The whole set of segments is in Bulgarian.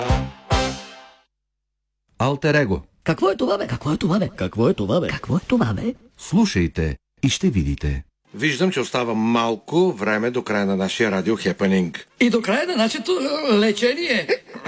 Алтер Его. Какво е това, бе? Какво е това, бе? Какво е това, бе? Какво е това, бе? Слушайте и ще видите. Виждам, че остава малко време до края на нашия радио Хепенинг. И до края на нашето лечение.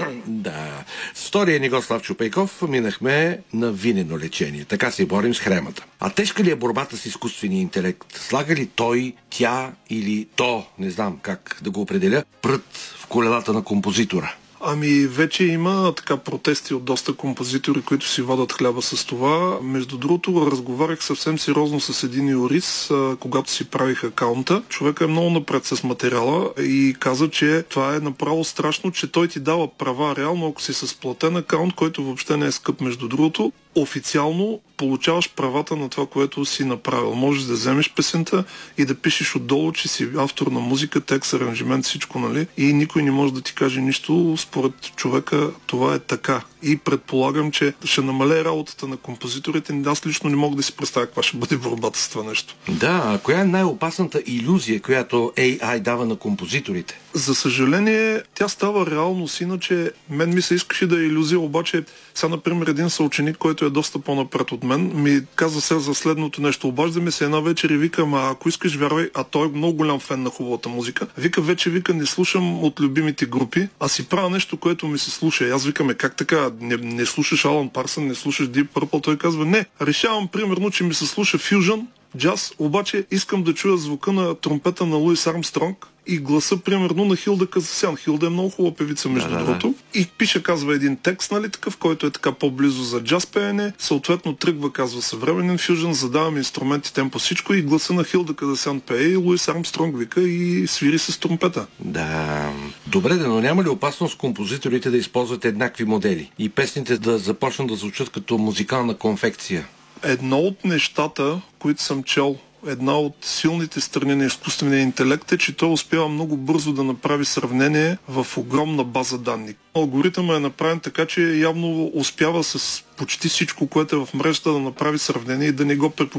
Да. С втория ни гост Славчо Пейков минахме на винено лечение. Така се борим с хремата. А тежка ли е борбата с изкуствения интелект? Слага ли той, тя или то, не знам как да го определя, прът в колелата на композитора? Ами вече има така протести от доста композитори, които си водят хляба с това. Между другото, разговарях съвсем сериозно с един юрист, когато си правих акаунта. Човекът е много напред с материала и каза, че това е направо страшно, че той ти дава права реално, ако си с платен акаунт, който въобще не е скъп между другото. Официално получаваш правата на това, което си направил. Можеш да вземеш песента и да пишеш отдолу, че си автор на музика, текст, аранжимент, всичко, нали? И никой не може да ти каже нищо. Според човека това е така. И предполагам, че ще намалее работата на композиторите. Аз лично не мога да си представя каква ще бъде борбата с това нещо. Да, а коя е най-опасната илюзия, която AI дава на композиторите? За съжаление, тя става реалност, иначе мен ми се искаше да е илюзия, обаче сега, например, един съученик, който е доста по-напред от мен, ми каза се за следното нещо. Обаждаме се една вечер и викам, ако искаш, вярвай, а той е много голям фен на хубавата музика. Вика, не слушам от любимите групи, а си правя нещо, което ми се слуша. И аз викаме, как така, не слушаш Алан Парсън, не слушаш Deep Purple? Той казва, не, решавам примерно, че ми се слуша фюжън, джаз, обаче искам да чуя звука на тромпета на Луис Армстронг и гласа, примерно, на Хилда Казасян. Хилда е много хубава певица, между другото. И пише, казва един текст, нали, такъв, който е така по-близо за джаз пеене. Съответно, тръгва, казва съвременен фюжън, задавам инструменти, темпо, всичко и гласа на Хилда Казасян пее и Луис Армстронг вика и свири с тромпета. Да. Добре, но няма ли опасност композиторите да използват еднакви модели и песните да започнат да звучат като музикална конфекция? Едно от нещата, които съм чел, една от силните страни на изкуствения интелект е, че той успява много бързо да направи сравнение в огромна база данни. Алгоритъмът е направен така, че явно успява с почти всичко, което е в мрежата, да направи сравнение и да не го